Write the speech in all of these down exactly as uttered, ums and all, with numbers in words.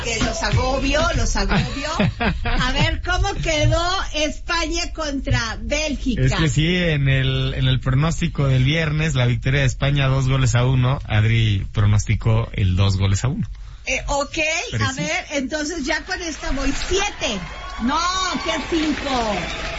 que los agobio, los agobio. A ver, ¿cómo quedó España contra Bélgica? Es que sí, en el en el pronóstico del viernes, la victoria de España dos goles a uno, Adri pronosticó el dos goles a uno. Eh, ok, Pero a sí. ver, entonces ya con esta voy siete. No, ¿qué cinco?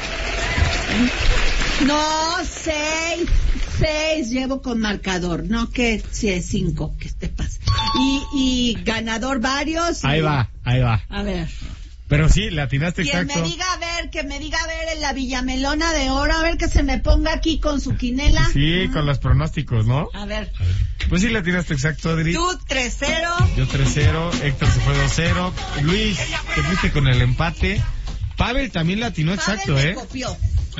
No, seis, seis llevo con marcador, no que si es cinco, ¿qué te pasa? Y, y ganador varios. Y... Ahí va, ahí va. A ver. Pero sí, le atinaste Quien exacto. me diga a ver, que me diga a ver en la Villamelona de Oro, a ver que se me ponga aquí con su quinela. Sí, uh-huh. con los pronósticos, ¿no? A ver. Pues sí, le atinaste exacto, Adri. Tú tres cero. Yo tres cero, Héctor se fue dos cero. Luis, te fuiste con el empate. Pavel también le atinó exacto, Pavel me ¿eh? copió.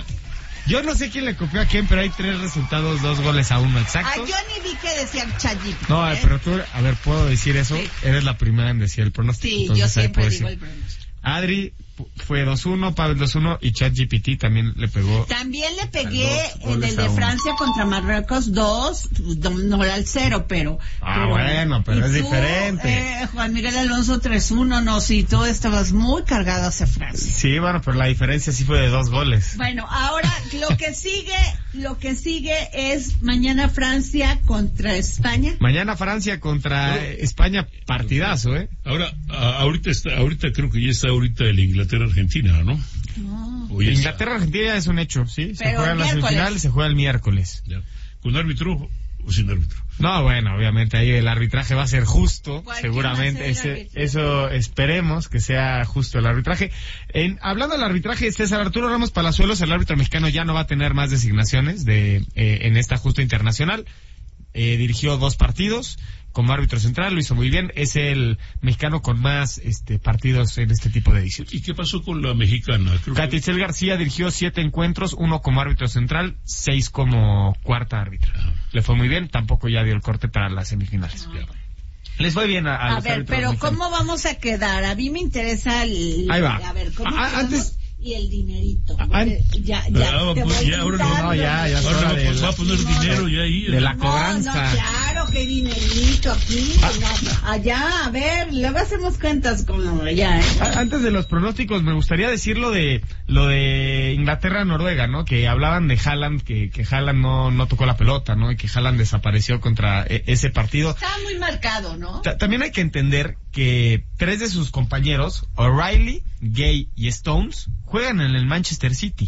Yo no sé quién le copió a quién, pero hay tres resultados, dos goles a uno exactos. Ah, yo ni vi que decía Chayip. No, ¿eh? pero tú, a ver, ¿puedo decir eso? Sí. Eres la primera en decir el pronóstico. Sí, entonces, yo siempre digo decir. el pronóstico. Adri fue dos uno, Pavel dos uno y ChatGPT también le pegó. También le pegué en el de Francia contra Marruecos dos, no era el cero, pero... Ah, pero, bueno, pero es tú, diferente. Eh, Juan Miguel Alonso tres uno, no, sí, tú estabas muy cargado hacia Francia. Sí, bueno, pero la diferencia sí fue de dos goles. Bueno, ahora lo que sigue, lo que sigue es mañana Francia contra España. Mañana Francia contra no. España, partidazo, ¿eh? Ahora, a, ahorita está, ahorita creo que ya está ahorita el Inglaterra-Argentina, ¿no? No. Inglaterra-Argentina ya es un hecho, ¿sí? Se Pero juega en la semifinal, se juega el miércoles. Ya. ¿Con árbitro o sin árbitro? No, bueno, obviamente ahí el arbitraje va a ser justo, Cualquier seguramente. Ese, eso esperemos que sea justo el arbitraje. En, hablando del arbitraje, César Arturo Ramos Palazuelos, el árbitro mexicano, ya no va a tener más designaciones de eh, en esta justa internacional. Eh, dirigió dos partidos como árbitro central, lo hizo muy bien, es el mexicano con más este partidos en este tipo de ediciones. ¿Y qué pasó con la mexicana? Catitzel que... García dirigió siete encuentros, uno como árbitro central, seis como cuarta árbitra. Ah. Le fue muy bien, tampoco ya dio el corte para las semifinales. Ah. Les fue bien a, a, a los ver, pero mexicanos. ¿Cómo vamos a quedar? A mí me interesa el... Ahí va. A ver, ¿cómo ah, antes... Y el dinerito. Ah, ya, ya, ah, te pues voy ya, ahora no, no, ya, ya. Ahora de pues la, va a poner no, dinero ya ahí. De la no, cobranza. No, claro, que dinerito aquí. Ah. No, allá, a ver, luego hacemos cuentas como allá, ¿eh? Antes de los pronósticos, me gustaría decir lo de, lo de Inglaterra-Noruega, ¿no? Que hablaban de Haaland, que, que Haaland no, no tocó la pelota, ¿no? Y que Haaland desapareció contra e, ese partido. Estaba muy marcado, ¿no? Ta- también hay que entender que tres de sus compañeros, O'Reilly, Gay y Stones, juegan en el Manchester City.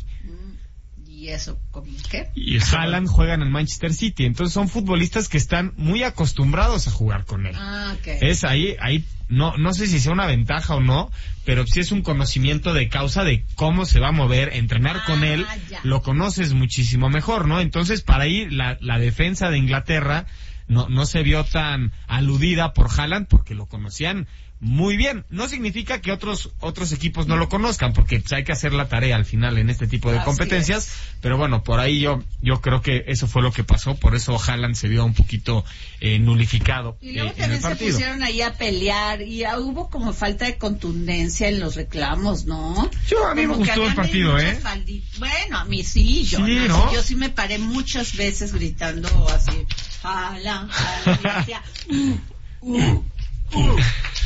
¿Y eso cómo qué? Y Haaland juega en el Manchester City. Entonces son futbolistas que están muy acostumbrados a jugar con él. Ah, okay. Es ahí, ahí, no, no sé si sea una ventaja o no, pero sí es un conocimiento de causa de cómo se va a mover, entrenar ah, con él, ya. Lo conoces muchísimo mejor, ¿no? Entonces para ahí la, la defensa de Inglaterra no, no se vio tan aludida por Haaland porque lo conocían muy bien. No significa que otros otros equipos no lo conozcan, porque pues, hay que hacer la tarea al final en este tipo de Así competencias, es. Pero bueno, por ahí yo yo creo que eso fue lo que pasó, por eso Haaland se vio un poquito eh, nulificado y luego eh, en también el se partido. pusieron ahí a pelear y ya hubo como falta de contundencia en los reclamos, ¿no? Yo a mí como me gustó el partido, ¿eh? Faldi... Bueno, a mí sí, yo, sí, no, ¿no? yo sí me paré muchas veces gritando así, Haaland, Haaland, y decía, uh, uh, uh.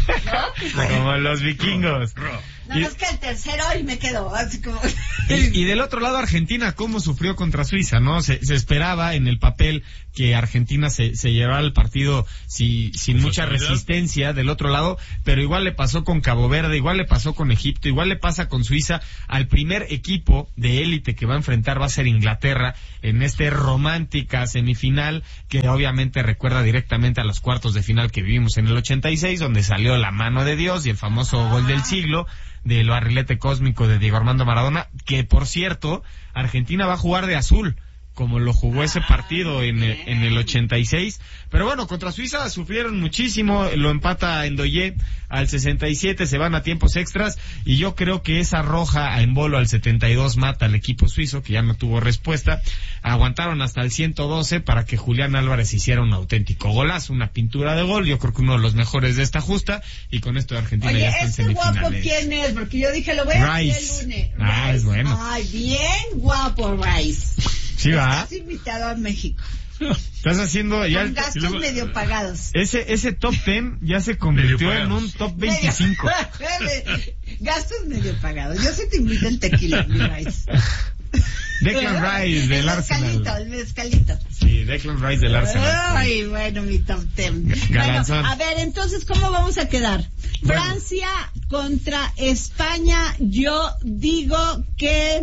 ¿No? Como los vikingos. No, no, es que el tercero y me quedó así como... Y, y del otro lado Argentina, cómo sufrió contra Suiza, ¿no? Se, se esperaba en el papel que Argentina se, se llevara el partido si, sin mucha resistencia del otro lado, pero igual le pasó con Cabo Verde, igual le pasó con Egipto, igual le pasa con Suiza. Al primer equipo de élite que va a enfrentar va a ser Inglaterra en este romántica semifinal que obviamente recuerda directamente a los cuartos de final que vivimos en el ochenta y seis, donde salió la mano de Dios y el famoso ah. gol del siglo de lo barrilete cósmico de Diego Armando Maradona, que por cierto, Argentina va a jugar de azul, como lo jugó ese partido en el, en el ochenta y seis, pero bueno, contra Suiza sufrieron muchísimo, lo empata Ndoye al sesenta y siete, se van a tiempos extras, y yo creo que esa roja a Embolo al setenta y dos mata al equipo suizo, que ya no tuvo respuesta. Aguantaron hasta el ciento doce para que Julián Álvarez hiciera un auténtico golazo, una pintura de gol, yo creo que uno de los mejores de esta justa, y con esto de Argentina Oye, ya está en ¿este semifinales. guapo quién es? Porque yo dije, lo voy a ver el Rice. lunes. Ah, Rice. es bueno. Ay, bien guapo Rice. Sí, va. Estás invitado a México. Estás haciendo ya Con gastos luego, medio pagados. ese ese top diez ya se convirtió en un top veinticinco. Medio- gastos medio pagados. Yo sí te invito el tequila, mi Rice. Declan Rice El del mezcalito, Arsenal. el mezcalito. Sí, Declan Rice del Arsenal. Ay, bueno, mi top diez. Galanzón. Bueno, a ver, entonces, ¿cómo vamos a quedar? Bueno. Francia contra España. Yo digo que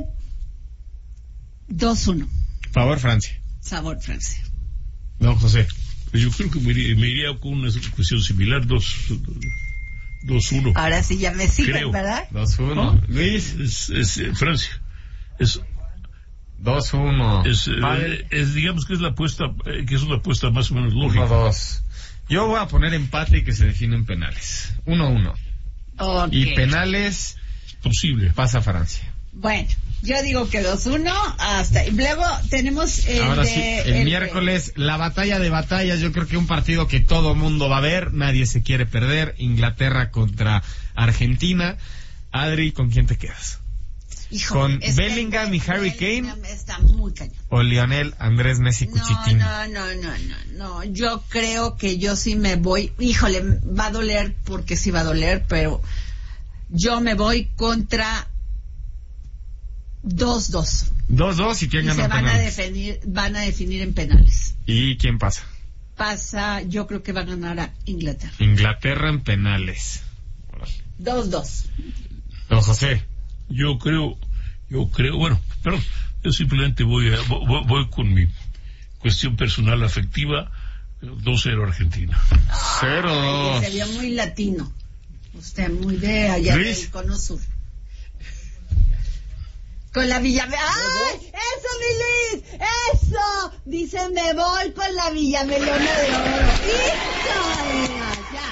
dos uno. Favor Francia. Sabor Francia. Don José. Pues yo creo que me iría, me iría con una cuestión similar, dos uno. Ahora sí ya me siguen, Creo. ¿verdad? dos uno. ¿No? Luis. Es, es eh, Francia. Es, dos uno. es, eh, Vale. es, digamos que es la apuesta, eh, que es una apuesta más o menos uno lógica. dos. Yo voy a poner empate y que se definen penales. uno uno. Ok. Y penales Posible. pasa Francia. Bueno, yo digo que dos uno hasta... y luego tenemos el Ahora de... sí, el, miércoles, la batalla de batallas, yo creo que un partido que todo mundo va a ver, nadie se quiere perder, Inglaterra contra Argentina. Adri, ¿con quién te quedas? Híjole, ¿Con es que Bellingham y Harry Bellingham Kane? Está muy cañón. ¿O Lionel Andrés Messi No, Cuchitín? no, no, no, no, no. Yo creo que yo sí me voy. Híjole, va a doler porque sí va a doler, pero yo me voy contra dos dos. dos dos y quién Y gana se van a penales. definir, van a definir en penales. ¿Y quién pasa? Pasa, yo creo que va a ganar a Inglaterra. Inglaterra en penales. dos dos. Don José. Yo creo, yo creo, bueno, perdón, yo simplemente voy, a, voy, voy con mi cuestión personal afectiva, dos cero Argentina. Cero. Ay, se vio muy latino. Usted muy de allá Luis. del Cono Sur. Con la Villamelona. ¡Ay! ¡Eso, mi Luis! ¡Eso! Dice, me voy con la Villamelona de oro. ¡Hijo! Ya.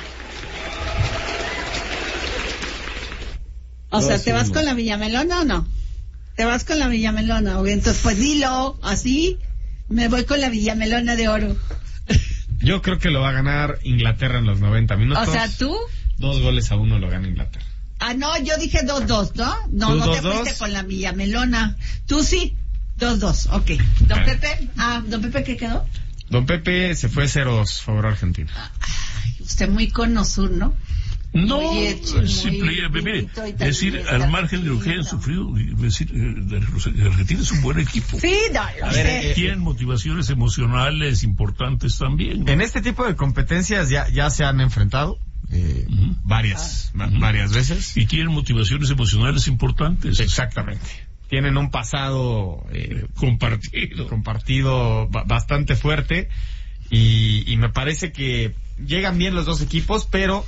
O sea, ¿te vas con la Villamelona o no? ¿Te vas con la Villamelona? O entonces, pues dilo, así. Me voy con la Villamelona de oro. Yo creo que lo va a ganar Inglaterra en los noventa minutos. O sea, ¿tú? Dos goles a uno lo gana Inglaterra. Ah, no, yo dije dos dos, ¿no? No, ¿Tú no dos, te fuiste dos? con la Villamelona. Tú sí, dos dos, ok. Don Ah. Pepe, ah, ¿don Pepe qué quedó? Don Pepe se fue ceros favor Argentina. Ay, usted muy cono sur, ¿no? No, Muy hecho, muy simple, mire, bonito y es decir, también al margen de lo que hayan está sufrido, es decir, eh, los- Argentina es un buen equipo. Sí, no, lo A ver, sé. eh, Tienen motivaciones emocionales importantes también. ¿no? En este tipo de competencias ya, ya se han enfrentado eh, Ujú. varias, va- Ujú. varias veces. Y tienen motivaciones emocionales importantes. Exactamente. Tienen un pasado eh, Compartido. compartido ba- bastante fuerte y, y me parece que llegan bien los dos equipos, pero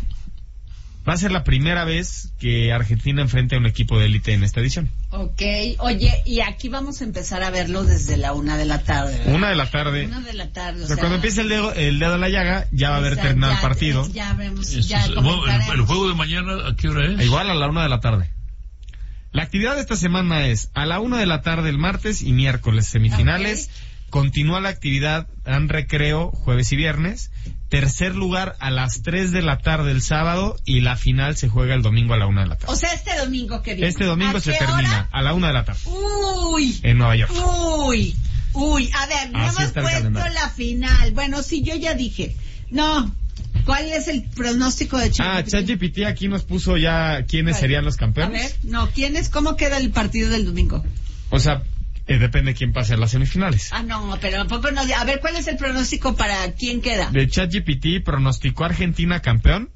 va a ser la primera vez que Argentina enfrente a un equipo de élite en esta edición. Ok, oye, y aquí vamos a empezar a verlo desde la una de la tarde, ¿verdad? Una de la tarde. Una de la tarde, o O sea, sea, cuando empiece el dedo, el dedo en la llaga, ya va a o haber sea, terminado ya- el partido. Ya vemos, Eso ya es- bueno, el, el comentaremos. juego de mañana, ¿a qué hora es? Igual a la una de la tarde. La actividad de esta semana es a la una de la tarde el martes y miércoles semifinales. Continúa la actividad, dan recreo jueves y viernes. Tercer lugar a las tres de la tarde el sábado y la final se juega el domingo a la una de la tarde. O sea, este domingo que viene. Este domingo ¿A se qué termina hora? a la una de la tarde Uy, en Nueva York. uy, uy. A ver, no Así hemos está el puesto calendario. la final. Bueno, sí, yo ya dije. No. ¿Cuál es el pronóstico de Ah, ChatGPT? ChatGPT aquí nos puso ya quiénes Ay, serían los A campeones. ver, no, ¿quién es? ¿Cómo queda el partido del domingo? O sea, eh, depende quién pase a las semifinales. Ah, no, pero tampoco no. A ver, ¿cuál es el pronóstico para quién queda? De ChatGPT pronosticó a Argentina campeón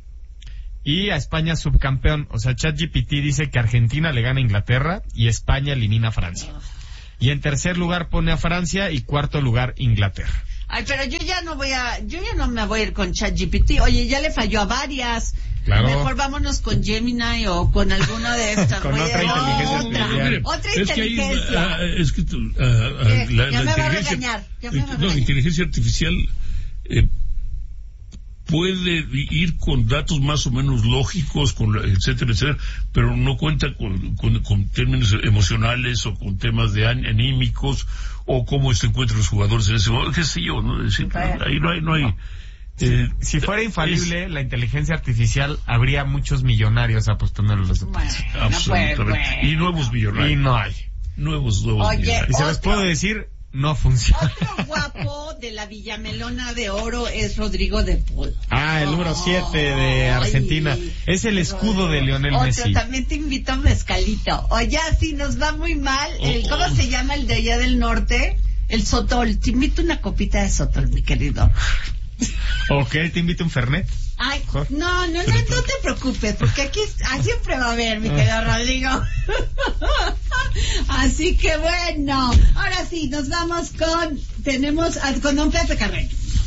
y a España subcampeón. O sea, ChatGPT dice que Argentina le gana a Inglaterra y España elimina a Francia. Y en tercer lugar pone a Francia y cuarto lugar Inglaterra. Ay, pero yo ya no voy a, yo ya no me voy a ir con ChatGPT. Oye, ya le falló a varias. Claro. Mejor vámonos con Gemini o con alguna de estas. Con Voy a- otra inteligencia otra, artificial. Mire, otra es que ahí, inteligencia. ah, es que tú, ah, ah, ¿Qué? la, Ya la me va a inteligencia, regañar, ya me va a no, regañar. inteligencia artificial eh, puede ir con datos más o menos lógicos, con la- etcétera, etcétera, pero no cuenta con, con, con términos emocionales o con temas de an- anímicos o cómo se encuentran los jugadores en ese momento, qué sé yo, ¿no? Es decir, Claro. ahí no hay, no hay. eh, Si fuera es- infalible la inteligencia artificial, habría muchos millonarios apostando en los deportes. Bueno, absolutamente. pues, bueno. Y nuevos millonarios. Y no hay. Nuevos, nuevos Oye, millonarios. Y se los otro- puedo decir, no funciona. Otro guapo de la Villamelona de Oro es Rodrigo de Paul. Ah, el número siete de Argentina. Ay, Es el escudo de Lionel Otro, Messi. también te invito a un mezcalito. Oye, si nos va muy mal, el, ¿cómo se llama el de allá del norte? El Sotol. Te invito una copita de Sotol, mi querido. Ok, te invito a un Fernet. Ay, no, no, no, no te preocupes, porque aquí ah, siempre va a haber, mi querido Rodrigo. Así que bueno, ahora sí, nos vamos con, tenemos, a- con don Pepe Carreño.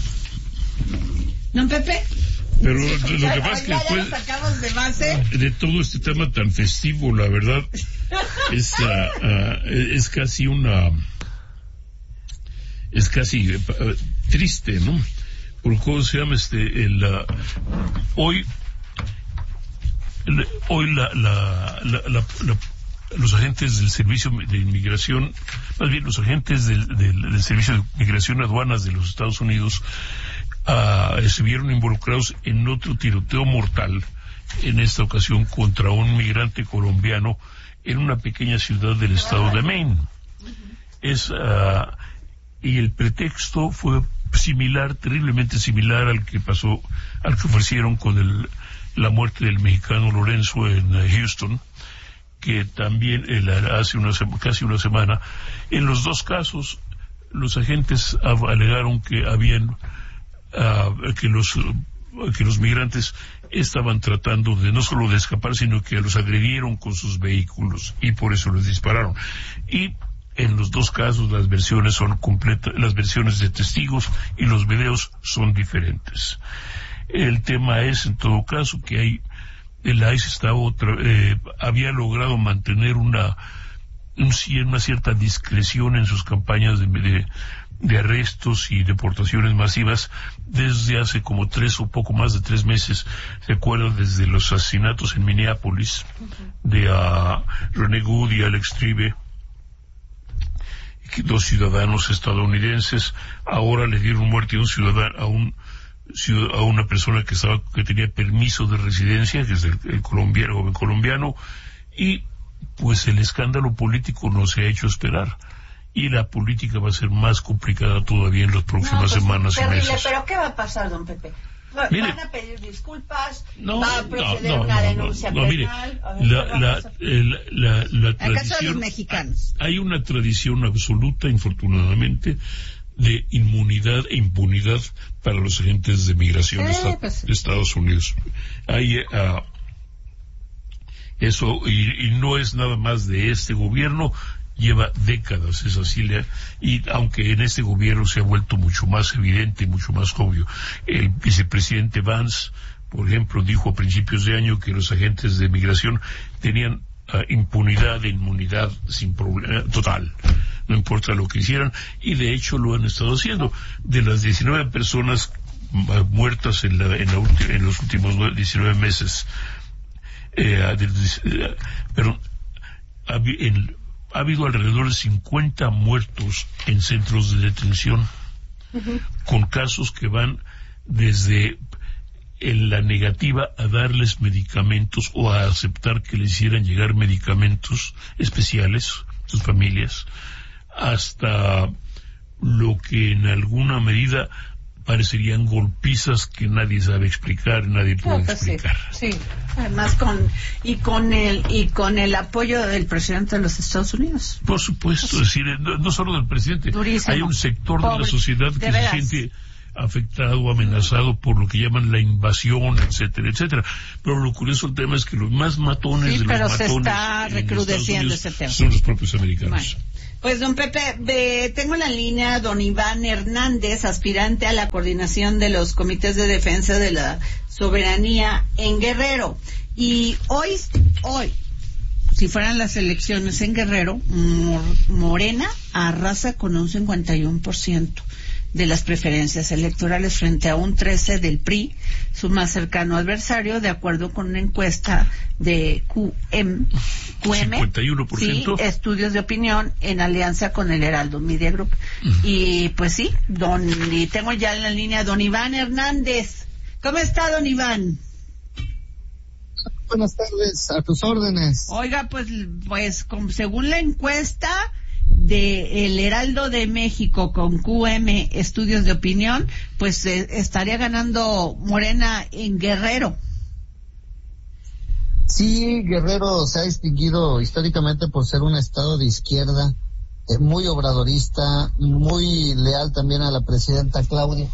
¿Don Pepe? Pero lo que Ya- pasa es que ya, ya después lo sacamos de base. de todo este tema tan festivo, la verdad, es, ah, ah, es casi una... es casi eh, triste, ¿no? Por cómo se llama este, el, uh, hoy, el, hoy la, la, la, la, la, los agentes del Servicio de Inmigración, más bien los agentes del, del, del Servicio de Migración y Aduanas de los Estados Unidos, uh, estuvieron involucrados en otro tiroteo mortal, en esta ocasión contra un migrante colombiano en una pequeña ciudad del estado de Maine. Es, uh, y el pretexto fue similar, terriblemente similar al que pasó, al que ofrecieron con el, la muerte del mexicano Lorenzo en uh, Houston, que también el, hace una, casi una semana. En los dos casos, los agentes alegaron que habían, uh, que los, uh, que los migrantes estaban tratando de no solo de escapar, sino que los agredieron con sus vehículos y por eso les dispararon. Y en los dos casos las versiones son completas, las versiones de testigos y los videos son diferentes. El tema es, en todo caso, que hay, el I C E está otra, eh, había logrado mantener una, un, una cierta discreción en sus campañas de, de, de arrestos y deportaciones masivas desde hace como tres o poco más de tres meses. Se acuerda desde los asesinatos en Minneapolis de uh, René Good y Alex Tribe, dos ciudadanos estadounidenses. Ahora le dieron muerte a un ciudadano, a un a una persona que estaba que tenía permiso de residencia, que es el, el colombiano, joven colombiano, y pues el escándalo político no se ha hecho esperar y la política va a ser más complicada todavía en las próximas No, pues, semanas terrible, y meses. pero ¿qué va a pasar, don Pepe? Va- Mire, ¿Van a pedir disculpas? No, ¿Va a proceder no, no, una no, denuncia no, no, mire, penal? A ver, la, ¿qué va a la, pasar? el- la, la En caso de los tradición, mexicanos. hay una tradición absoluta, infortunadamente, de inmunidad e impunidad para los agentes de migración de, Eh, esta- pues. de Estados Unidos. Hay ah, eso, y, y no es nada más de este gobierno, lleva décadas, es así, le- y aunque en este gobierno se ha vuelto mucho más evidente y mucho más obvio. El vicepresidente Vance, por ejemplo, dijo a principios de año que los agentes de migración tenían uh, impunidad e inmunidad sin problema total, no importa lo que hicieran, y de hecho lo han estado haciendo. De las diecinueve personas uh, muertas en, la, en, la ulti- en los últimos diecinueve meses, eh, de, de, pero habi- en, ha habido alrededor de cincuenta muertos en centros de detención, uh-huh, con casos que van desde en la negativa a darles medicamentos o a aceptar que les hicieran llegar medicamentos especiales a sus familias, hasta lo que en alguna medida parecerían golpizas que nadie sabe explicar, nadie puede No, pues sí, explicar. sí, además con y con el y con el apoyo del presidente de los Estados Unidos. Por supuesto, es decir, no, no solo del presidente, Durísimo. hay un sector Pobre, de la sociedad de que veras. se siente afectado, amenazado por lo que llaman la invasión, etcétera, etcétera. Pero lo curioso del tema es que los más matones Sí, de los pero se matones está en recrudeciendo Estados Unidos ese tema. son los propios americanos. Bueno, pues don Pepe, ve, tengo en la línea don Iván Hernández, aspirante a la coordinación de los comités de defensa de la soberanía en Guerrero. Y hoy, hoy, si fueran las elecciones en Guerrero, Mor- Morena arrasa con un cincuenta y uno por ciento de las preferencias electorales frente a un trece por ciento del P R I, su más cercano adversario, de acuerdo con una encuesta de Q M, Q M cincuenta y uno por ciento. sí, estudios de opinión en alianza con el Heraldo Media Group. Uh-huh. Y pues sí, don, y tengo ya en la línea don Iván Hernández. ¿Cómo está don Iván? Buenas tardes, a tus órdenes. Oiga, pues, pues con, según la encuesta de El Heraldo de México con Q M Estudios de Opinión, pues eh, estaría ganando Morena en Guerrero. Sí, Guerrero se ha distinguido históricamente por ser un estado de izquierda, eh, muy obradorista, muy leal también a la presidenta Claudia.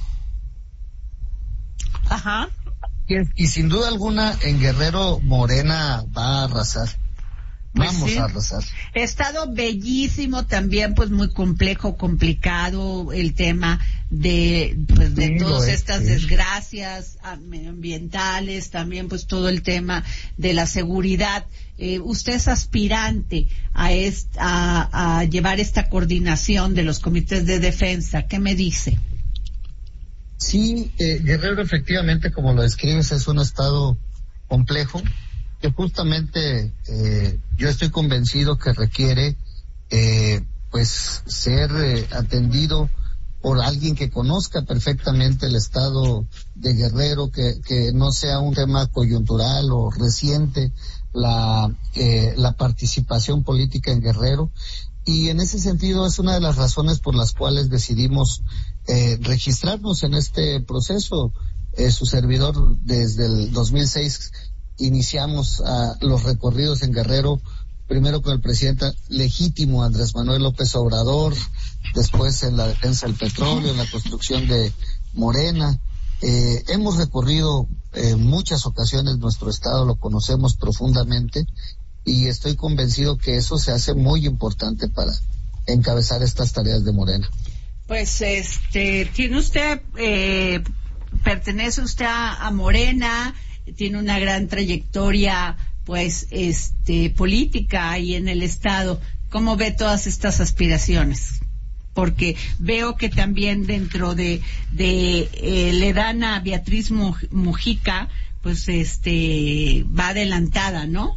Ajá. Y, y sin duda alguna en Guerrero Morena va a arrasar. Pues Vamos sí. a arrasar. Estado bellísimo también, pues muy complejo, complicado el tema de pues de Sí, todas es, estas sí. desgracias medioambientales, también pues todo el tema de la seguridad. Eh, usted es aspirante a, est, a a llevar esta coordinación de los comités de defensa. ¿Qué me dice? Sí, eh, Guerrero efectivamente, como lo describes, es un estado complejo que justamente eh, yo estoy convencido que requiere eh, pues ser eh, atendido por alguien que conozca perfectamente el estado de Guerrero, que, que no sea un tema coyuntural o reciente la, eh, la participación política en Guerrero. Y en ese sentido es una de las razones por las cuales decidimos eh, registrarnos en este proceso. Eh, su servidor desde el dos mil seis iniciamos uh, los recorridos en Guerrero, primero con el presidente legítimo Andrés Manuel López Obrador, después en la defensa del petróleo, en la construcción de Morena. Eh, hemos recorrido en muchas ocasiones nuestro estado, lo conocemos profundamente y estoy convencido que eso se hace muy importante para encabezar estas tareas de Morena. Pues este, tiene usted, eh, pertenece usted a, a Morena, tiene una gran trayectoria, pues, este, política ahí en el estado. ¿Cómo ve todas estas aspiraciones? Porque veo que también dentro de, de, eh, le dan a Beatriz Mujica, pues, este, va adelantada, ¿no?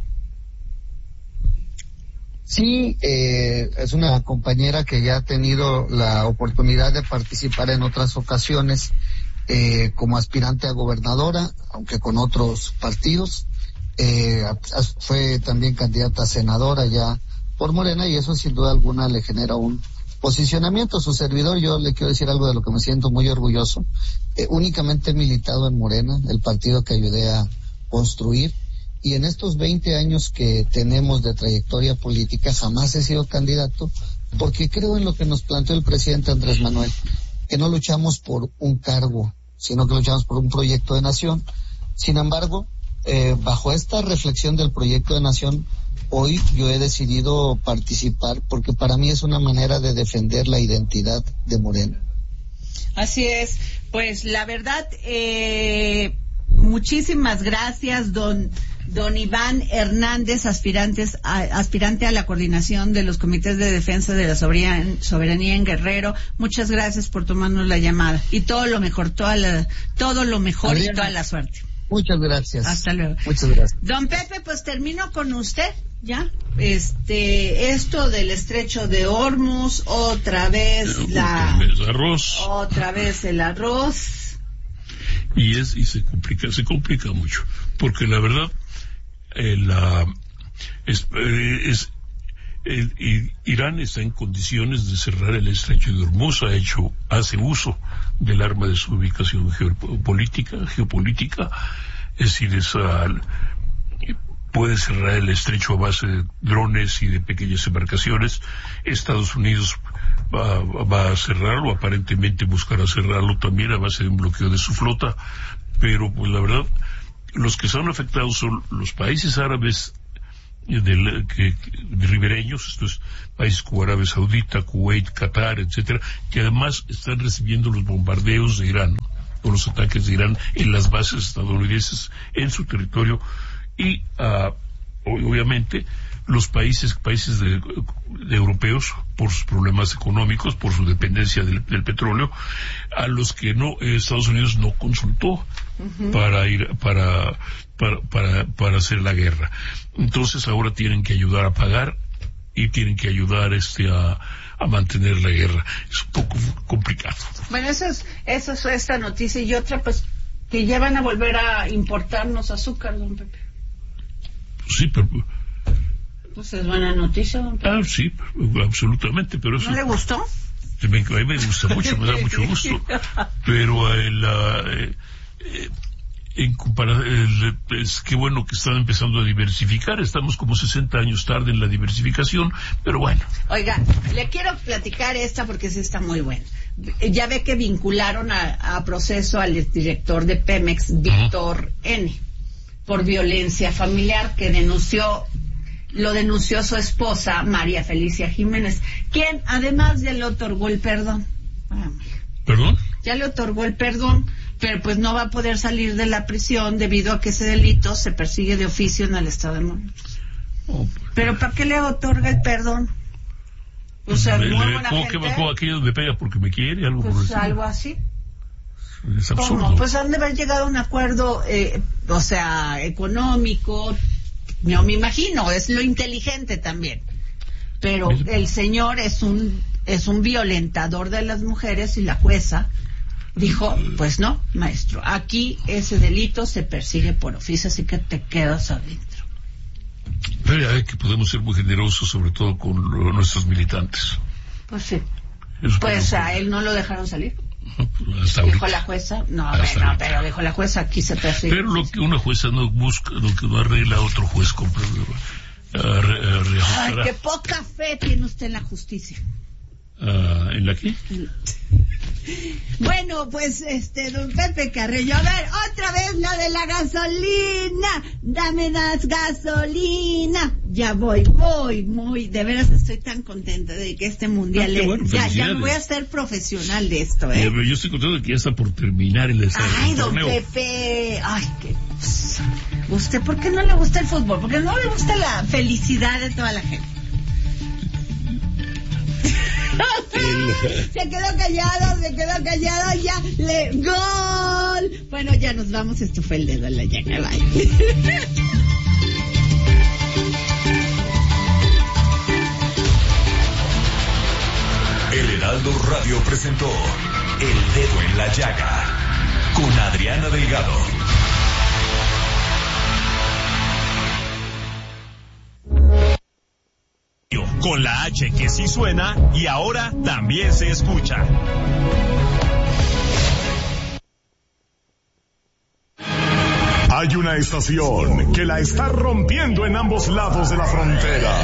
Sí, eh, es una compañera que ya ha tenido la oportunidad de participar en otras ocasiones eh, como aspirante a gobernadora, aunque con otros partidos. Eh, fue también candidata a senadora ya por Morena y eso sin duda alguna le genera un posicionamiento. Su servidor, yo le quiero decir algo de lo que me siento muy orgulloso. Eh, únicamente he militado en Morena, el partido que ayudé a construir. Y en estos veinte años que tenemos de trayectoria política jamás he sido candidato porque creo en lo que nos planteó el presidente Andrés Manuel, que no luchamos por un cargo, sino que luchamos por un proyecto de nación. Sin embargo, eh, bajo esta reflexión del proyecto de nación, hoy yo he decidido participar porque para mí es una manera de defender la identidad de Morena. Así es. Pues la verdad, eh, muchísimas gracias, don Don Iván Hernández, aspirantes a, aspirante a la coordinación de los comités de defensa de la soberan, soberanía en Guerrero. Muchas gracias por tomarnos la llamada y todo lo mejor, toda la, todo lo mejor Adriana, y toda la suerte. Muchas gracias. Hasta luego. Muchas gracias. Don Pepe, pues termino con usted, ya. Este, esto del estrecho de Hormuz, otra vez Otra la, vez arroz. otra vez el arroz. Y es, y se complica, se complica mucho, porque la verdad, Eh, la, es, es, el, el, Irán está en condiciones de cerrar el estrecho de Hormuz, ha hecho, hace uso del arma de su ubicación geopolítica, geopolítica, es decir, esa, puede cerrar el estrecho a base de drones y de pequeñas embarcaciones. Estados Unidos va, va a cerrarlo, aparentemente buscará cerrarlo también a base de un bloqueo de su flota, pero pues la verdad, los que son afectados son los países árabes de, que, de ribereños, estos países como Arabia Saudita, Kuwait, Qatar, etcétera, que además están recibiendo los bombardeos de Irán, ¿no? O los ataques de Irán en las bases estadounidenses en su territorio y uh, obviamente los países países de, de europeos por sus problemas económicos, por su dependencia del, del petróleo, a los que no Estados Unidos no consultó uh-huh. para ir para, para para para hacer la guerra. Entonces ahora tienen que ayudar a pagar y tienen que ayudar este a, a mantener la guerra. Es un poco complicado. Bueno, eso es eso es esta noticia y otra pues que ya van a volver a importarnos azúcar, don Pepe. sí, pero... Pues es buena noticia, don Pepe. Ah, sí, absolutamente, pero eso... ¿No le gustó? Me, a mí me gusta mucho, me da mucho gusto, pero el, eh, eh, en comparación, es que bueno que están empezando a diversificar, estamos como sesenta años tarde en la diversificación, pero bueno. Oiga, le quiero platicar esta porque sí está muy buena. Ya ve que vincularon a, a proceso al director de Pemex, Víctor uh-huh. N., por violencia familiar, que denunció, lo denunció su esposa, María Felicia Jiménez, quien además ya le otorgó el perdón. Ah, ¿Perdón? Ya le otorgó el perdón, pero pues no va a poder salir de la prisión debido a que ese delito se persigue de oficio en el estado de Morelos. Oh, pero ¿para qué le otorga el perdón? O sea, le, muy le, buena ¿cómo gente. que bajó aquello me pega porque me quiere? Algo pues por eso. Algo así. Es absurdo. ¿Cómo? Pues han de haber llegado a un acuerdo, eh, o sea, económico, yo me imagino, es lo inteligente también. Pero es... el señor es un es un violentador de las mujeres y la jueza dijo, pues no, maestro, aquí ese delito se persigue por oficio, así que te quedas adentro. Pero ya ve que podemos ser muy generosos, sobre todo con lo, nuestros militantes. Pues sí. Eso pues a él no lo dejaron salir. Hasta dijo ahorita. La jueza, no, bueno, pero dijo la jueza, aquí se persigue. Pero lo que una jueza no busca, lo que no arregla, otro juez compra. Arre, arre, Ay, qué poca fe tiene usted en la justicia. Uh, ¿En la qué? Bueno, pues, este, don Pepe Carrillo, a ver, otra vez la de la gasolina, dame más gasolina, ya voy, voy, muy, de veras estoy tan contenta de que este mundial, ah, bueno, ya, ya me voy a ser profesional de esto, ¿eh? Yo estoy contento de que ya está por terminar el estadio. Ay, don torneo. Pepe, ay, qué... ¿Usted por qué no le gusta el fútbol? Porque no le gusta la felicidad de toda la gente. Se quedó callado, se quedó callado, ya le gol. Bueno, ya nos vamos, esto fue el dedo en la llaga, bye. El Heraldo Radio presentó El Dedo en la Llaga con Adriana Delgado. Con la H que sí suena y ahora también se escucha. Hay una estación que la está rompiendo en ambos lados de la frontera.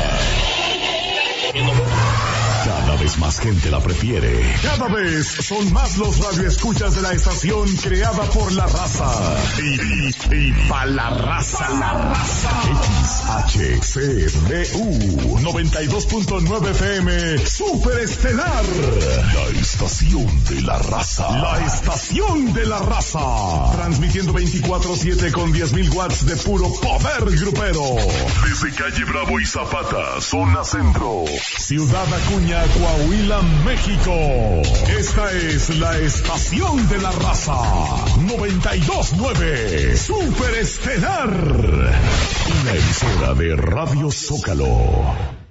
Cada vez más gente la prefiere. Cada vez son más los radioescuchas de la estación creada por la raza. Y, y, y pa' la raza. La raza. X H C D U noventa y dos punto nueve F M Super Estelar. La estación de la raza. La estación de la raza. Transmitiendo veinticuatro siete con diez mil watts de puro poder grupero. Desde calle Bravo y Zapata, zona centro. Ciudad Acuña, Coahuila, México. Esta es la estación de la raza. noventa y dos punto nueve Super Estelar. Una emisora de Radio Zócalo.